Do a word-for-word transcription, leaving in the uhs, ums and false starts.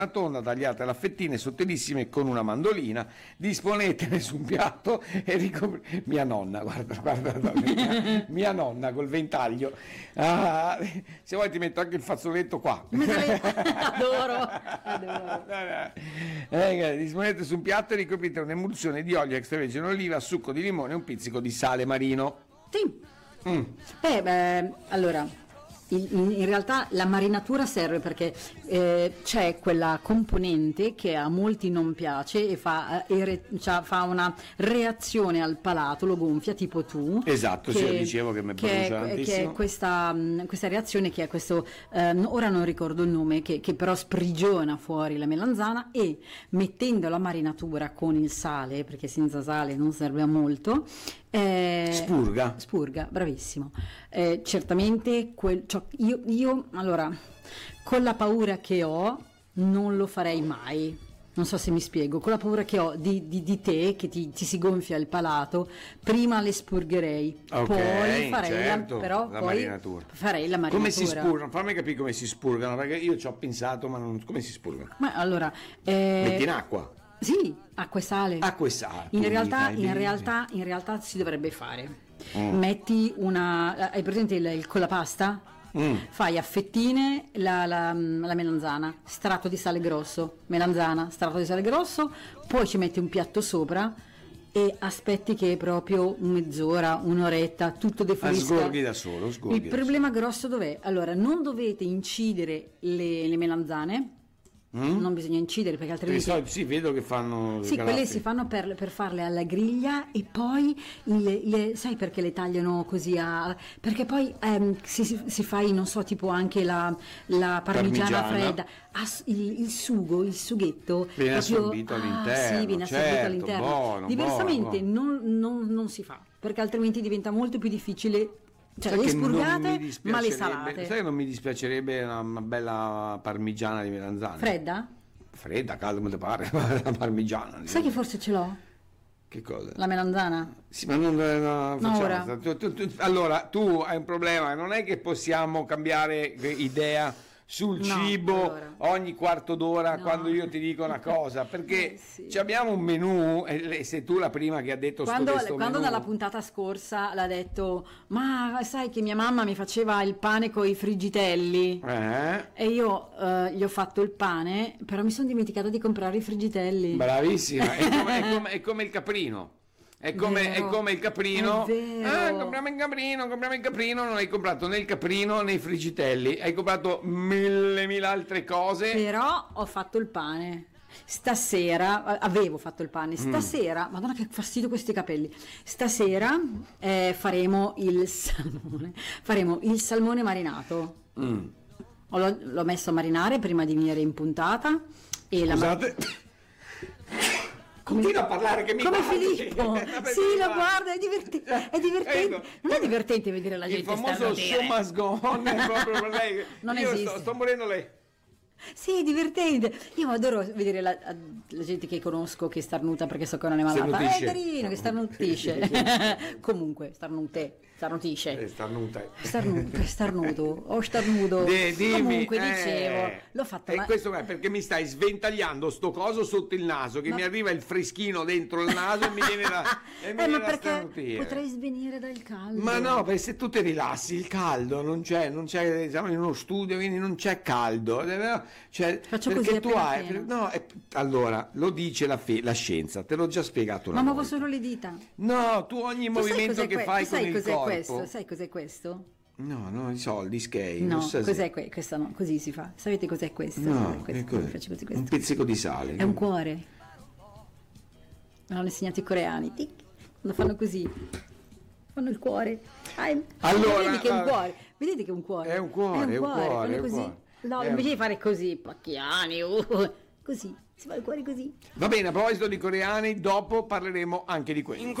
tonda tagliata a fettine sottilissime con una mandolina, disponetene su un piatto e ricopri... Mia nonna, guarda, guarda, mia, mia nonna col ventaglio. Ah, se vuoi ti metto anche il fazzoletto qua. Adoro, adoro. Eh, disponete su un piatto e ricoprite un'emulsione di olio extravergine oliva, succo di limone e un pizzico di sale marino. Sì. Mm. Beh, beh, allora... In, in realtà la marinatura serve perché eh, c'è quella componente che a molti non piace e fa, eh, ere, cioè, fa una reazione al palato, lo gonfia tipo tu. Esatto, che, sì, dicevo che mi che brucia è, tantissimo. che è questa, questa reazione che è questo, ehm, ora non ricordo il nome, che, che però sprigiona fuori la melanzana e mettendo la marinatura con il sale, perché senza sale non serve a molto, Eh, spurga spurga bravissimo. Eh, certamente quel, cioè, io, io allora con la paura che ho non lo farei mai, non so se mi spiego, con la paura che ho di, di, di te che ti, ti si gonfia il palato, prima le spurgherei, okay, poi farei certo, la, però la poi marinatura. farei la marinatura. Come si spurgano? Fammi capire come si spurgano, perché io ci ho pensato ma non come si spurgano. Ma allora eh, metti in acqua. Sì, acqua e sale. Acqua e sale. In realtà, in realtà, in realtà si dovrebbe fare. Mm. Metti una. Hai presente il, il con la pasta? Mm. Fai a fettine la, la, la melanzana, strato di sale grosso, melanzana, strato di sale grosso, poi ci metti un piatto sopra e aspetti che proprio mezz'ora, un'oretta, tutto defluisca. Ah, sgorghi da solo, sgorghi Il da problema solo. grosso dov'è? Allora, non dovete incidere le, le melanzane. Mm? Non bisogna incidere perché altrimenti so, sì, vedo che fanno sì, quelle si fanno per, per farle alla griglia e poi le, le, sai perché le tagliano così a, perché poi ehm, si, si, si fa non so tipo anche la, la parmigiana, parmigiana. fredda as, il, il sugo, il sughetto viene proprio, assorbito ah, all'interno, sì, viene certo, assorbito all'interno buono, diversamente buono, buono. Non, non, non si fa perché altrimenti diventa molto più difficile. Cioè, sai le spurgate ma le salate. Sai che non mi dispiacerebbe una, una bella parmigiana di melanzane fredda? Fredda, calda come ti pare, la parmigiana. Sai che forse ce l'ho? Che cosa? La melanzana? Sì, ma non, no, no, facciamo. Tu, tu, tu, allora, tu hai un problema, non è che possiamo cambiare idea sul no, cibo allora. ogni quarto d'ora no. quando io ti dico una cosa, perché eh, sì. abbiamo un menù e sei tu la prima che ha detto quando, sto quando menù. Dalla puntata scorsa l'ha detto ma sai che mia mamma mi faceva il pane con i friggitelli eh? e io eh, gli ho fatto il pane però mi sono dimenticata di comprare i friggitelli. Bravissima, è come, è come, è come il caprino. È come, è come il caprino. Ah, compriamo il caprino, compriamo il caprino. Non hai comprato né il caprino né i friggitelli, hai comprato mille mille altre cose. Però ho fatto il pane. Stasera avevo fatto il pane. Stasera, mm. Madonna che fastidio questi capelli. Stasera eh, faremo il salmone. Faremo il salmone marinato. Mm. L'ho, l'ho messo a marinare prima di venire in puntata. E Scusate. La continua a parlare che mi come guardi. Filippo sì lo guarda è divertente è divertente ecco. Non è divertente vedere la gente il famoso show must go on è proprio lei non io esiste. Sto, sto morendo lei. Sì, è divertente. Io adoro vedere la, la gente che conosco che starnuta perché so che non è malata. È carino che starnutisce. Comunque, starnute, starnutisce. Starnuta. Starnuto, starnuto, o starnuto. De, dimmi, Comunque eh, dicevo, l'ho fatto. E ma... questo è perché mi stai sventagliando sto coso sotto il naso che ma... mi arriva il freschino dentro il naso e mi viene da e mi eh, viene ma da perché starnutire. potrei svenire dal caldo. Ma no, perché se tu ti rilassi il caldo non c'è, non c'è, siamo in uno studio, quindi non c'è caldo. Cioè, Faccio perché così tu hai per, no, è, allora lo dice la, fe, la scienza, te l'ho già spiegato una ma volta. muovo solo le dita. No, tu ogni tu movimento che que- fai con il cos'è corpo. Questo? Sai cos'è questo? No, no, i soldi, skate. No, so cos'è que- questo? No, così si fa. Sapete cos'è questo? No, questo, così, così, questo. Un pizzico di sale. È un cuore. Me l'hanno insegnato i coreani. Tic. Lo fanno così. Fanno il cuore. Ah, allora, vedi che è un cuore. Vedete che è un cuore. È un cuore, è un cuore. È un cuore, così. Cuore. No, invece di fare così, pacchiani, uh, così, si fa il cuore così. Va bene, a proposito di coreani, dopo parleremo anche di quello.